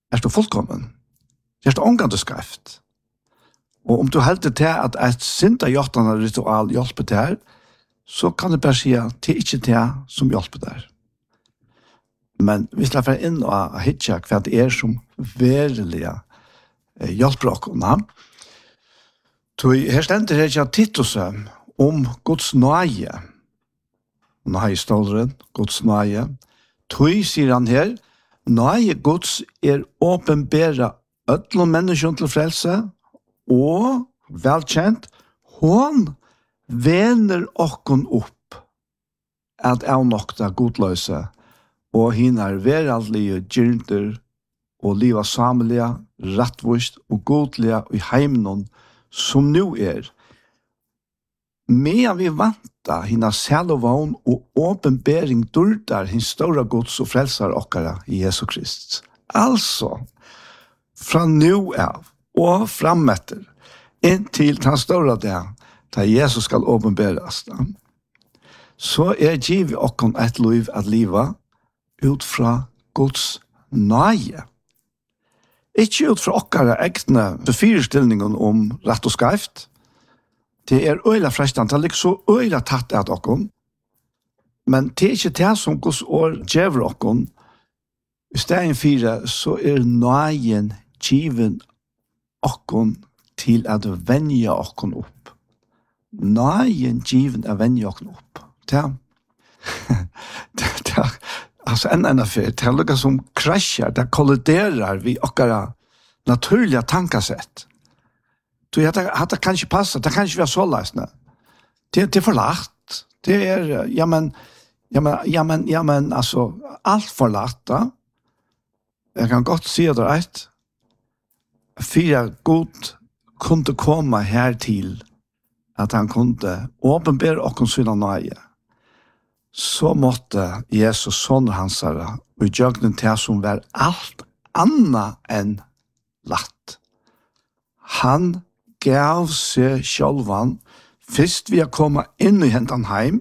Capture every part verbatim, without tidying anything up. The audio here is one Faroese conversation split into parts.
er du fullkommen. Er du omgående skreft. Og om du helder til at et synda hjertene ritual hjelper til her, så kan du bare si at det er ikke det som hjelper der. Men hvis jeg får inn og hitje hva det er som verilig hjelper oss, så her stender det ikke Titus om Guds nøye. Nøye ståleren, Guds nøye. Tøy, sier han her, nøye Guds er åpenbæra ødel og mennesker til frelse, og velkjent, hon vener okkon opp at jeg nokta godløse, og hinar veraldlige gyrnder og liva samlige, rettvist og godlige i heimnon som nu er. Medan vi vanta hina selvovån og åpenbering durdar hins stora gods og frelsar okkara i Jesu Krist. Altså, fra nu av og frametter, inntil den stora dag, da Jesus skal åpenberas, så er givet okkon et liv at liva ut fra Guds nøye. Ikke ut fra okkara egne befyrstillningen om rett og skreft. Det er øyla frestende, det er ikke så øyla tatt av okkon. Men det er ikke det som Guds år gjever okkon. I stedet fire så er nøyen given okkon til at venja okkon opp. Nøyen given er venja okkon opp. Det er det alltså en enda för det är lika som kraschar, det kolliderar vi okkara naturliga tankasett. Så jag hade kanske passa, det kanske vi har så läsna. Det det är för lätt. Det är ja men ja men ja men ja men alltså allt för lätt. Jag kan gott se det rätt. Fyra god kunde komma här till att han kunde åpenbara och syna nøye. Så måtte Jesus sånne hansara og i jøgnen til som var alt annet enn latt. Han gav seg sjølvan først vi har kommet inn i hentan heim.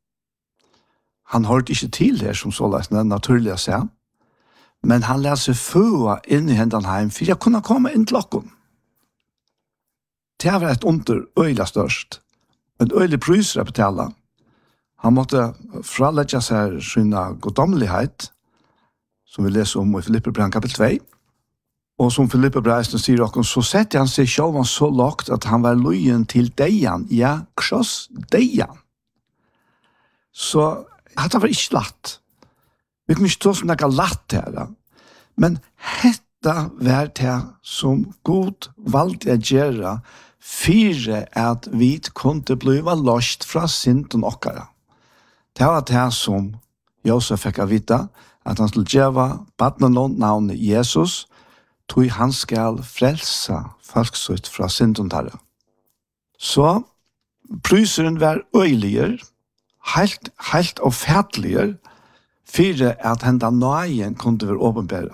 Han hørte ikke til det som så løsne naturlig å se, men han lærte seg føa inn i hentan heim for jeg kunne komme inn til okken. Det var et under øyla størst, en øylig prysere på tala. Han måtte fralegge seg sina goddomlighet, som vi leser om i Filipperbrevet kapitel två. Og som Filipperbrevet sier oss, så sette han seg selv så lagt at han var lojen til deian, ja, kross deian. Så det var ikke latt. Vi kunne ikke ta som noe latt her, men dette var det som God valgte å gjøre, fire at vi kunne bli lost fra synden okkara. Det var det som Josef fikk å vite, at han skulle gjøre badnen navnet Jesus, tog han skal frelse folksut fra syndentare. Så pryseren var øyliger, helt, helt og fætliger, for at henda nøyen kunne være åpenbæra.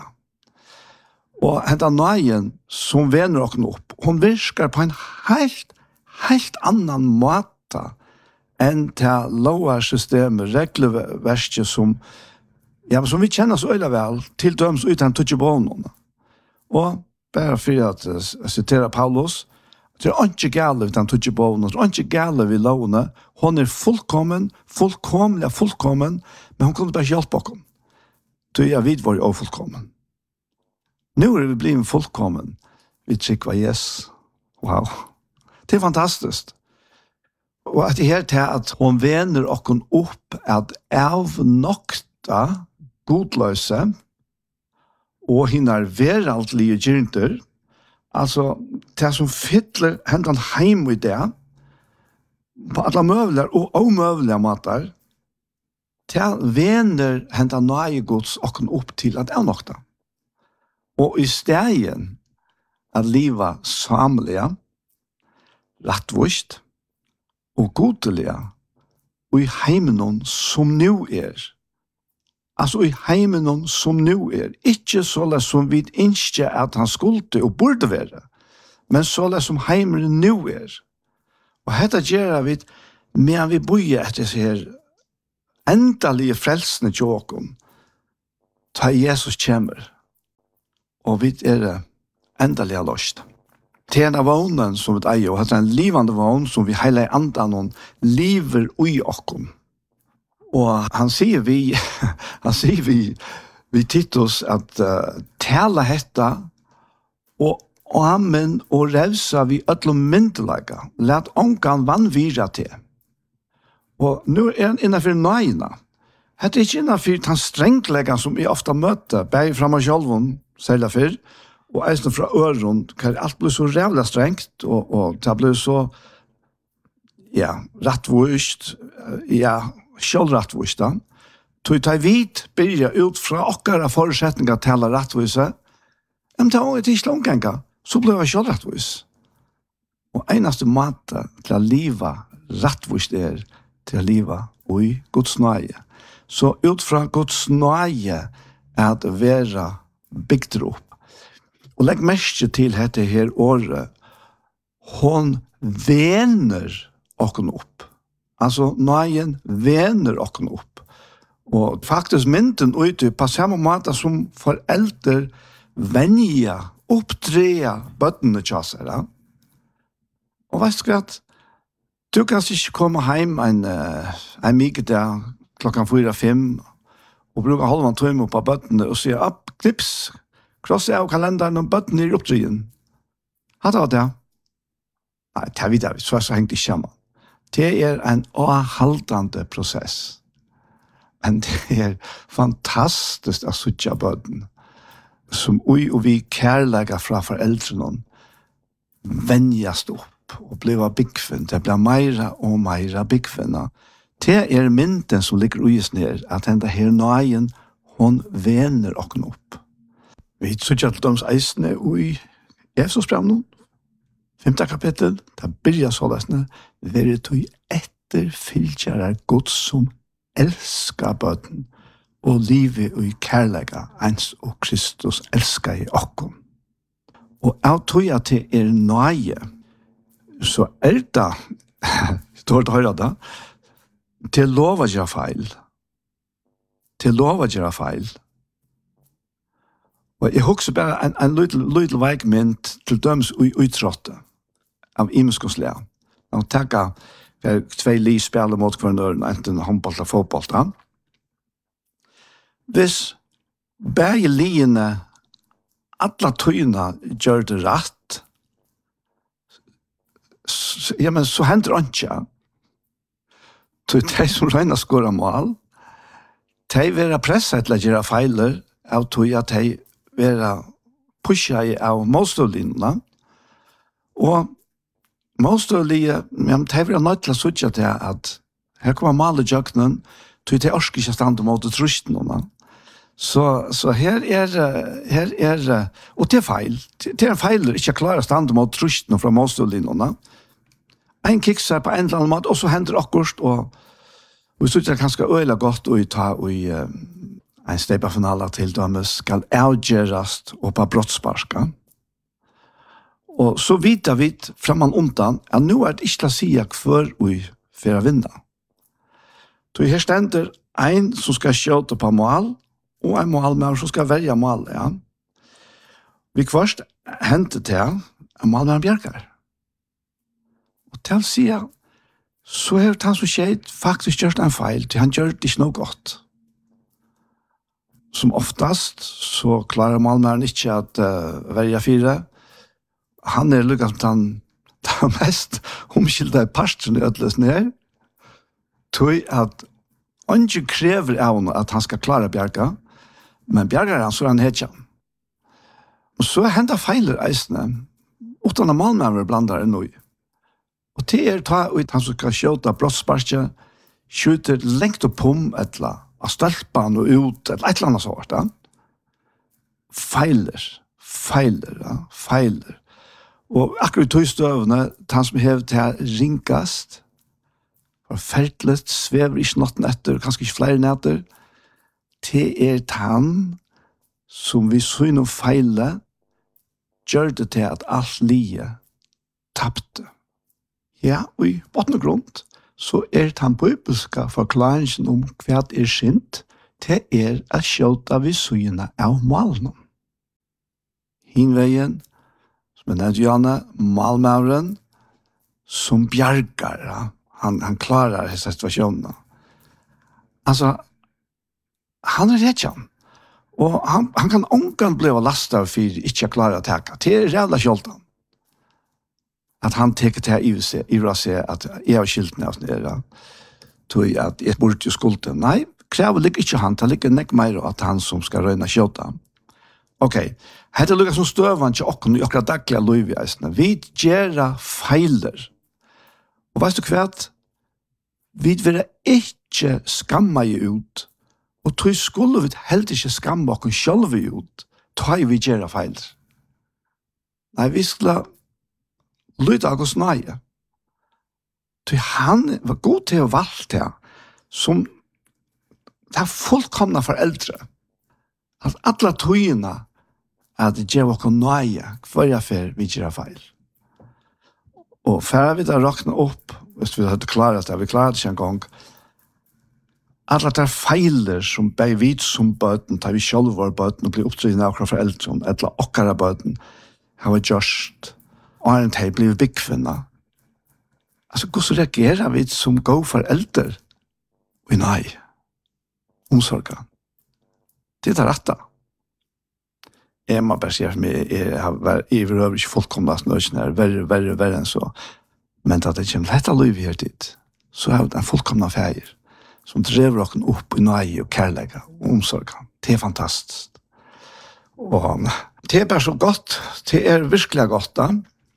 Og henda nøyen som vener okken opp, hun virker på en helt, helt annan måte enn til lovarsystemet, regleverket som, ja, som vi kjenner så øyla vel, til døms uten tutjebånen. Og bare for at jeg siterer Paulus, det er ikke gale uten tutjebånen, det er ikke gale ved lovene, hun er fullkommen, fullkomlig, fullkommen, men hun kunne bare hjelpe oss. Så jeg vet hvor jeg er fullkommen. Nå er vi blevet fullkommen, vi trykker yes. Wow. Det er fantastisk. Og at det her til at hun vener okken opp at av nokta godløse og hinnar veraldlige gyrnder, altså det som fytler hendan heim i det, på alle møvler og omøvlige måter, til vener hendan nøye gods okken opp til at av nokta. Og i stegen at livet samlige, rettvist, og godelige, og i heimenon som nu er. Altså i heimenon som nu er. Ikke sånn som vi ikke at han skulle og burde være, men sånn som heimen nu er. Og dette gjør vi medan vi bor etter seg her endelige frelsene til åkken, ta Jesus kommer. og vi er endelig løst. Det er en vånen som vi eier, og det er en livande vån som vi hele andan og lever ui okkom. Og han sier vi, han sier vi, vi Titus at uh, tala hetta og amen og revsa vi ødlo myndelega, let ongan vannvira til. Og nu er han innanfor nøyna. Hetta er ikke innanfor den strenglega som jeg ofta møter, bare fra meg sjálfun, særlig fyrr, og eisen fra øron, kan alt bli så rævla strengt, og, og det blir så, ja, rattvust, ja, sjálvrattvust da. Tog ta vit byrja ut fra okkara forutsetninga til å rattvuse, men det er ikke langgenga, så blir jeg sjálvrattvus. Og eneste måte til å liva rattvust er til å liva ui Guds nøye. Så ut fra Guds nøye er at vera bygd opp. Og legg mest til dette her året, hon vener okken opp. Altså, nøyen vener okken opp. Og faktisk mynden ute på samme måte som foreldre venja, oppdreja bøttene tjasere. Og vet du hva? Du kan ikke komme hjem en, en mye der klokken fyra fem og bruke halvan time på bøttene og si, opp, knips, kross jeg av kalenderen og bøttene i oppdreien. Hva var det? Nei, det vet jeg, så er så hengt ikke sammen. Det er en avhaldende prosess. Men det er fantastisk å suttje bøttene som ui og vi kærlega fra foreldrene venjast opp og bliva byggfinn. Det blir meira og meira byggfinna. Det er mynden som ligger uis ned, at denne her nøyen, hon vener okken opp. Vi suttje til dems eisne ui Efesosbrevnen, femte kapittel, det byrja så lesne, veri tog etter fylkjærar Guds som elskar bøtten, og livet og kærlega, ens og Kristus elskar i okkom. Og av tog at det er nøye, så er det, står det høyre da, til lov å gjøre feil. Til lov å gjøre feil. Og jeg husker bare en, en liten veikmynd til døms utrådte av imenskonslæ. Og takka for tvei liv spiller mot hverandre, enten håndbolt og fotbolt. Ja. Hvis begge liene, alle tøyene gjør det rett, så, ja, men så hender det ikke. Så de som regner skåret mål, de vil presset til å gjøre feiler, av tøy at de vil pushe av målstøvlinene, og målstøvlige, men de vil nødt til å sørge til at her kommer malet jøkkenen, tøy de orsker ikke stande mot trusten noen. Så, så her er, her er, og det er feil. Det er feil ikke å klare stande mot trusten fra målstøvlinene. En kikser på en eller annen måte, og så hender det akkurat, og vi synes det er ganske øyelig godt å ta i uh, en steipafinale til dømes skal avgjøres og på brottsparska. Og så vet vi freman undan at nå er det ikke å si hver vi får vinne. Så her stender en som skal skjøte på mål, og en målmær som skal velge mål. Ja. Vi først hentet til en målmær bjerker. Og til å si så er det han som skjer faktisk gjort en feil, til han gjør det ikke noe godt. Som oftast så klarer målmæren ikke at uh, velge fire. Han er lukket som han den mest omkilde parten i ødles ned. Tog at han ikke krever av henne at han skal klare bjerga, men bjerger han så er han hedja. Og så hender feiler eisene, utan at målmæren blander det noe. Og det er ta ut han som skal skjøte brottsparkje, skjøter lengt opp om et eller annet, av stelpen og ut, et eller annet sånt. Ja. Feiler, feiler, ja, feiler. Og akkurat i tøystøvene, han som hever til ringkast, forferdelig, svever ikke notten etter, kanskje ikke flere netter, det er han som vi så noe feile, gjør det til at alt livet tappte. Ja, og i botten og grunn, så er den bibelske forklaringen om hva er synd, det er å skjøte ved syne av målene. hinveien, som er nevnt Janne, Malmauren, som bjargar, ja. han, han klarar dessa situationen. Alltså, han er rettjan. Og han, han kan ångan bli lastet for ikke å klare å teka. Det er rævla kjoltan. At han teker til i seg, i seg at jeg har skilt ned oss nere. Tog at jeg burde jo skulden. Nei, krever ligger ikke han. Det ligger nek mer at han som skal røyna kjolta. Ok, hette lukka som støvan til okken i okra daglige løyveisene. Vi gjerra feiler. Og veist du kvært? Vi vil ikke skamma i ut. Og tog skulle vi helt ikke skamma okken sjølve ut. Tog vi gjerra feiler. Nei, vi skulle lyda av oss nøye. Tog han var god til å valgte som det er fullkomna foreldre. At alle togene at det gjør oss nøye hver jeg fer vi gjør feil. Og før vi da råkne opp, hvis vi hadde klaret det, vi klaret det ikke en gang, alle der feiler som bei vidt som bøten, da vi selv var bøten og blir opptrykt av okra foreldre, eller okkara bøten, har vi gjort, og er en teg blivet byggfinna. Altså, hvordan reagerer vi som gå foreldre? Og nei, omsorga. Det er det rette. Jeg må bare si at jeg har vært i øvrigt ikke fullkomnet nøysen her, verre, verre, verre enn så. Men da det kommer lett av liv her dit, så er det en fullkomnet feir, som drever oss opp i nøye og kærlega og omsorga. Det er fantastisk. Og det er bare så godt, det er virkelig godt da.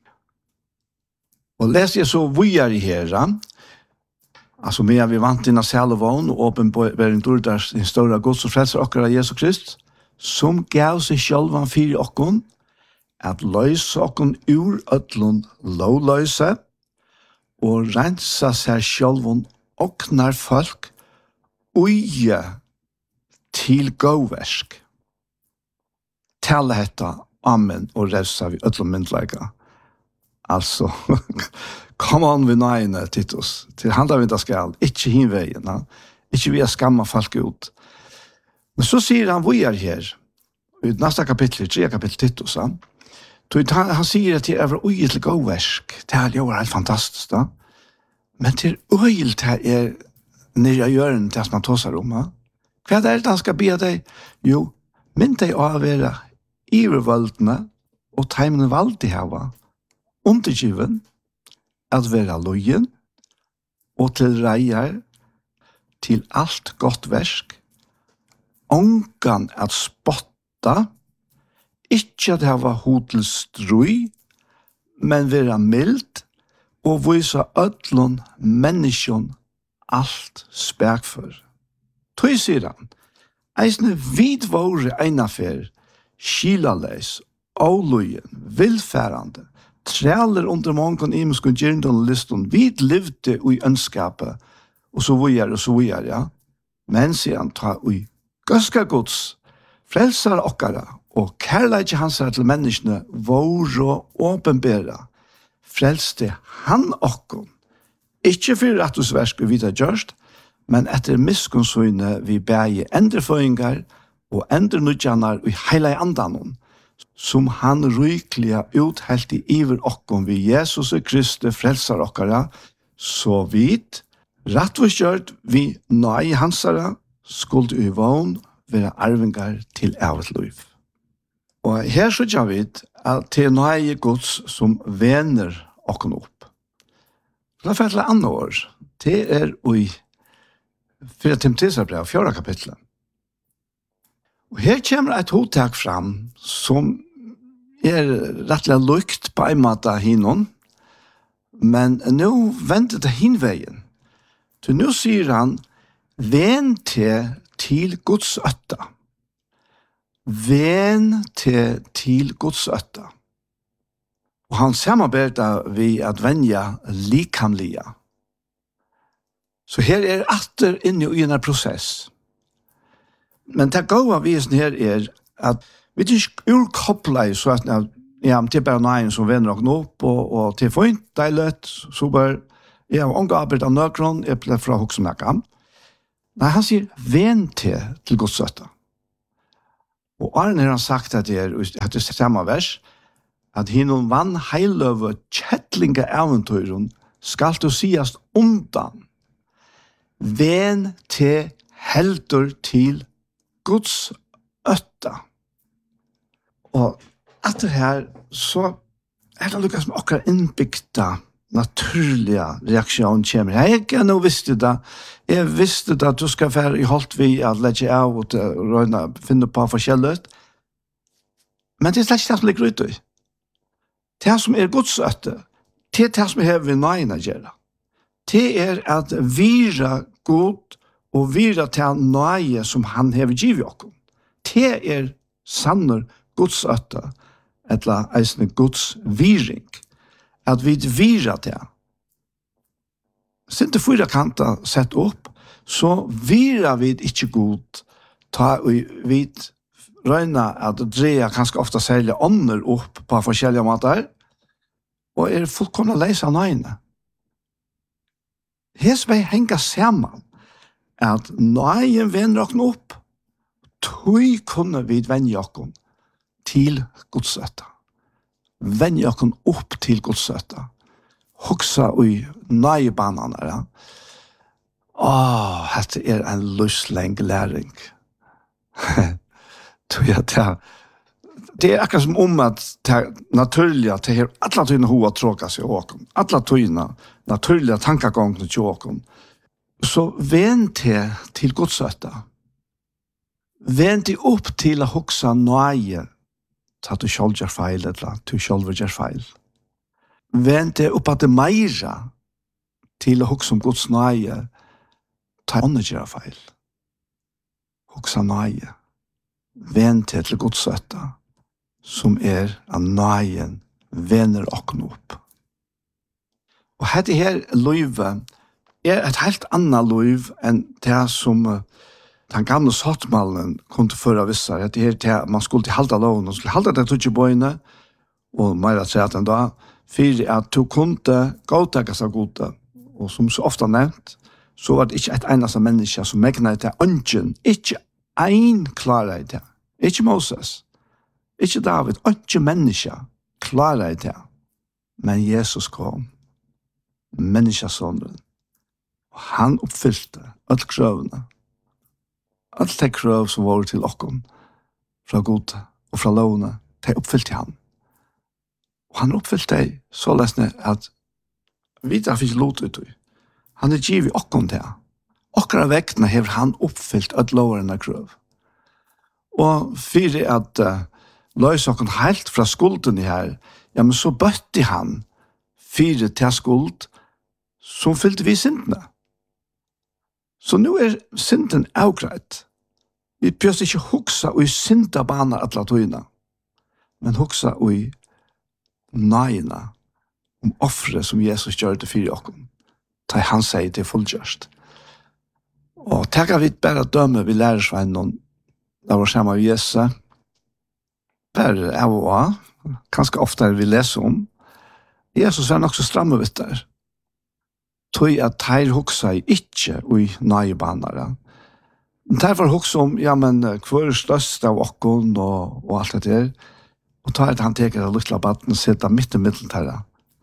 Og leser jeg så vujar i herra, altså med vi vant inn av Salomon og åpenbæring dårdars den store gods og frelser okkara Jesus Krist, som gav seg sjølvan fyrir okkon, at løysa okkon ur ötlun lovløyse, og rensa seg sjølvan okknar folk, uie til gåversk. Tala hetta, amen, og revsa vi ötlun myndleika. Altså, kom an vi nøyene, Titus, til handla vi da skal, ikke hinveien, ja? Ikke vi har skamma folk ut. Men så sier han, hvor er her? I neste kapittel, tre kapittel Titus, ja? Han, han sier at det er ugilt til gåversk. Det er jo helt fantastisk, da. Men til ugilt her er nere i hjørnen til som han tåser om, ja? Hva er det han skal be deg? Jo, mynd deg å være ivervoldene og teimene valgt i hava, undergiven, at være lojen, og til reier, til alt godt versk, ångan at spotta, ikke at det var hodelstrui, men være mild, og vise ødlån menneskjon alt spekfor. Tøy sier han, eisne vidvåre einafer, skilaleis, avlojen, vilfærande, træler under mången imenskon gjerndon liston, vid livde ui ønskapet, og så vujar, og så vujar, ja. Men sier han, ta ui gøska gods, frelsar okkara, og kærleik hans til menneskene, vår og åpenbæra, frelste han okkon, ikkje for at hos versk vi vidar gjørst, men etter miskonsyne vi bæge endreføringar og endrenudjanar i heile andanon, som han rykliga uthelt i iver okkon vi Jesus Kristi frelsar okkara, så vidt, rattvistgjørt vi nøy hansara, skuld i vogn være arvingar til evet liv. Og her så gjør vi at til nøy gods som vener okkon opp. Det er for et eller annet år. Det er i fyra Timoteusbrev, fjorda kapitlet. Og her kommer et hodtak fram som er rettelig lukt på en måte hinnom, men nå venter det hinveien. Så nå sier han, ven til til Guds øtta. Ven til til Guds øtta. Og han samarbeider vi at venja likamlige. Så her er atter inne i en prosess. Men det gode visen her er at vi ikke urkopler så at ja, det er bare nøyen som venner og opp, og, og til fint, det er løtt, så bare, jeg har unge arbeid av nøkron, jeg ble fra Hoksomnakam. Nei, han sier, ven til til Guds søtta. Og Arne har sagt at det er, at det er samme vers, at hinnom vann heiløve kjettlinga eventyren skal du siast undan. Ven til heldur til Guds øtta. Og etter her, så er det lukket som akkurat innbygda naturliga reaktion kommer. Jeg kan nå visste det. Jeg visste det at du skal være i holdt vi at legge av og røyne, finne på forskjellet. Men det er slett ikke det som ligger ute i. Det som er godsøtte, det er det som er ved nøyene gjøre. Det er at vira god og vira til nøye som han har givet oss. Det er sanner godsøtte, eller eisende gods viring. At vi vira til. Sint det fyra kanta sett opp, så vira vi ikke god, ta vi røyna at dreja kanskje ofta særlig ånder opp på forskjellige måter, og er fullkomna leisa nøyne. Hes vei henga saman, at nøyen venner okken opp, tøy kunne vi vennja okken til godsøtta. Vennja okken opp til godsøtta. Hoksa ui nøybanan er. Åh, dette er en lusleng læring. Tøy at jeg det er akkurat som om at det er naturlig at det er alle tøyene hoa tråka seg åken. Alle tøyene naturlige tankegångene til åken. Så vend til til godsøtta. Vend til opp til å hoksa nøye til at du selv gjør feil, eller at du selv gjør feil. Vend til opp at det meira til å hoksa om gods nøye til å gjøre feil. Hoksa nøye. Vend til til godsøtta som er av nøyen vener okken opp. Og dette her løyve er et helt annet løyv enn det som uh, den gamle sattmalen kunne føre visse. Dette her til man skulle til halda loven, og skulle halda det tog i bøyene, og mer at sæt enn da, for at du kunne gåttekkes av gode. Og som så ofte nevnt, så var det ikke et eneste menneske som megnet til ønsken, ikke ein klarer det. Ikke Moses. Ikke David, ikke menneske klarer det. Men Jesus kom. Menneskesånden. Og han oppfylte alle krøvene. Alle de krøv som var til okken. Fra god og fra lovene. De oppfylte han. Og han oppfylte de så løsne at vi der fikk lot ut. Han er givet okken til. Okkara vektene har han oppfylt alle lovene krøv. Og for at uh, løs okken helt fra skulden i her, ja, men så bøtte han fire til skuld som fylte vi syndene. Så nå er synden avgreit. Vi prøver ikke huksa og synda bana atla tøyna, men huksa og nøyna om offre som Jesus gjør det fire okken. Ta han sier det fullgjørst. Og takk vi bare døme vi lærer seg noen det var samme av Jesus. Bare av og av. Kanskje ofte vi leser om. Jesus var nok så stramme vidt der. Tøy at teir hoksa i ikke ui nøyebanere. Der var hoksa om, ja, men hver er størst av okken og, og alt det der. Og ta at han teker av lukla baden og sitter midt i middelen her.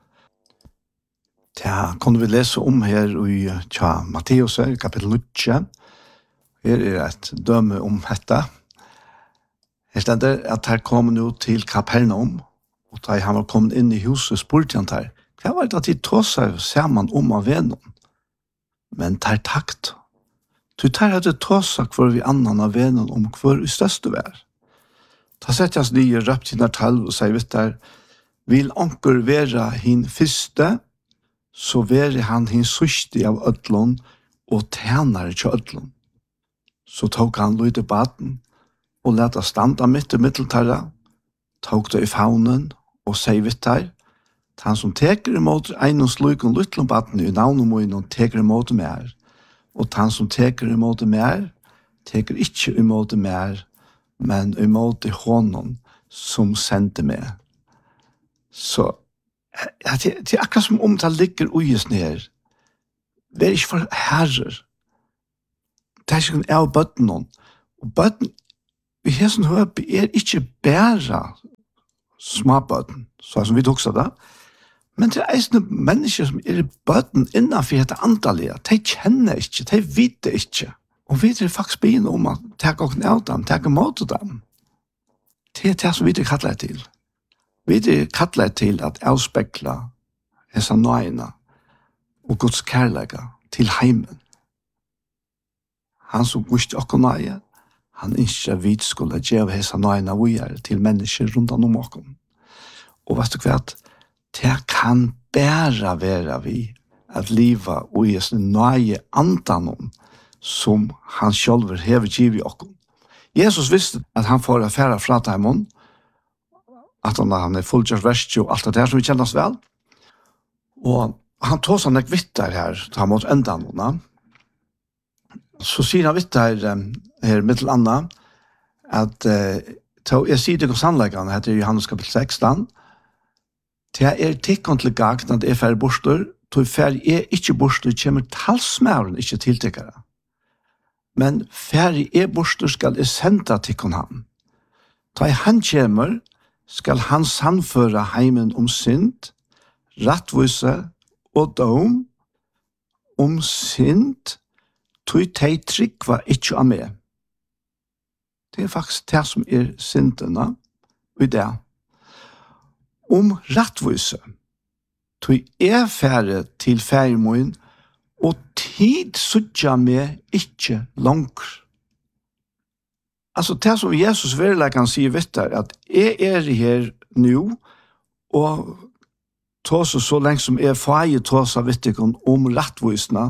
Det kunne vi lese om her i tja, Matteus, kapittel nio. Her er et døme om dette. Her stender at her kom nå til Kapernaum, og da han var kommet inn i huset, spurte han der, hva var det at de tog seg sammen om av venen? Men der takt. Du tar hadde tog seg hver vi annan av venen om hver i største vær. Da setter jeg nye røpt til talv og sier, vet der, vil anker være hin første, så være han hin sørste av ødlån og tjenere til ødlån. Så tok han lydde baden, og lette standa midt i middeltarra, tok det i faunen, og sier vidt der, han som teker imot en og sluk og lyttelom baden i navnet må innom teker imot mer, og han som teker imot mer, teker ikke imot mer, men imot honom som sendte meg. Så, ja, det, det er akkurat som om det ligger uges ned. Det er ikke for herrer. Det er ikke av bøtten noen. Og bøtten vi hesten høp er ikke bare småbøten, så som vi tog det, men det er eisne mennesker som er i bøten innenfor dette antallet. De kjenner ikke, de vet ikke. Og vi er faktisk begynner om at ta åkken av dem, ta mot dem. Det er det som vi er kattlet til. Vi er kattlet til at avspekla hessa nøyene og Guds kærlega til heimen. Han som visste åkken nøye, han ikke vidt skulle gjøre hessa nøyene videre til mennesker rundt om åkken. Og vet du hva? Det kan bare være vi at livet og i sin nøye andanon som han selv hever givet åkken. Jesus visste at han får affære fra dem, at han, han er fullgjørt verst og alt det der som vi kjenner oss vel. Og han tog sånn ek vittar her, ta mot enda noen. Så sier han vittar her mittel Anna, at uh, jeg sier det hos sannleggene, heter Johannes kapitel sexton, det er tikkant til gagn at det er færre borster, til færre er ikke borster, kommer talsmæren ikke tiltikkere. Men færre er borster skal jeg sende tikkant han. Da han kommer, skal han sannføre heimen om synd, rattvise og dom, om synd, tog de tryggva ikke av meg. Det er faktisk det som er syndene, og det. Om rattvise, tog er færre til færremåen, og tid sutja meg ikke langer. Altså, det som Jesus virkelig kan si, vet du, at jeg er her nå, og tåse så lenge som jeg feie tåse, vet du, om rattvisene,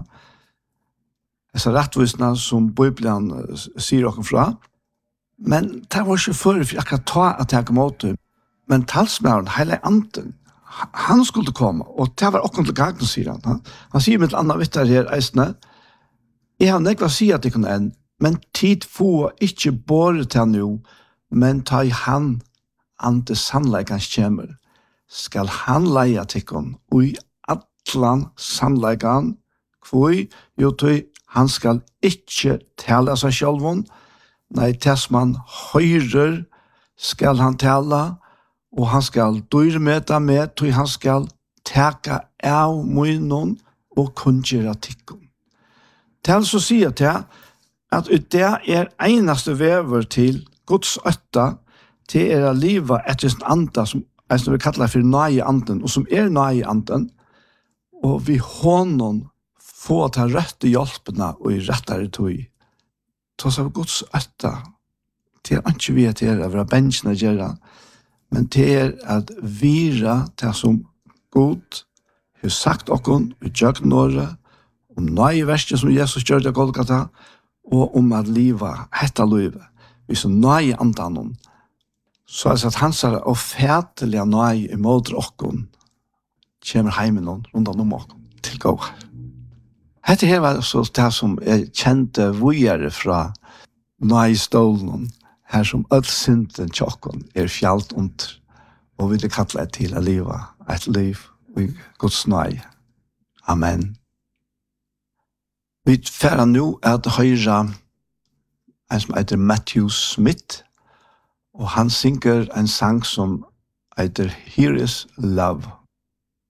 disse rattvisene som Bibelen sier dere fra, men det var ikke før for akkurat ta at jeg kom åt det, men talsmæren, hele anden, han skulle komme, og det var akkurat til gangen, sier han. Han, han sier med et annet vitt her, eisene, jeg har nekva si at det kunne en, men tid få ikke bare til nå, men ta i han, ante sannleikans kjemmer, skal han leie til kon, og i atlan sannleikan, hvor jo tog han skal ikke tale seg sjølven, nei, tess man høyrer skal han tale, og han skal dyrmeta med, tog han skal teka av munnen og kunngjøre tikkun. Til så sier til at det er eneste vever til Guds øtta, til er livet etter sin anda, som er som vi kallar for nøye anden, og som er nøye anden, og vi hånden få ta rette hjelpene og i rettere tog. Ta seg Guds øtta, til er ikke vi til å være bensjene gjøre, men til er at vira til som god har sagt okken, vi gjør nåre, om nøye verste som Jesus gjør det Golgata, og om at livet, hette livet, vi så nøye andanen, så er det at han sier og fætelige nøye imot okken, kommer heimen rundt om okken, til gå her. Hette her var så det som jeg kjente vujere fra nøye stålen, her som ødsynden tjokken er fjalt under, og vi det kattler til å leve et liv i Guds nøye. Amen. Vi færer nå at høyre en som heter Matthew Smith, og han synger en sang som heter Here is Love.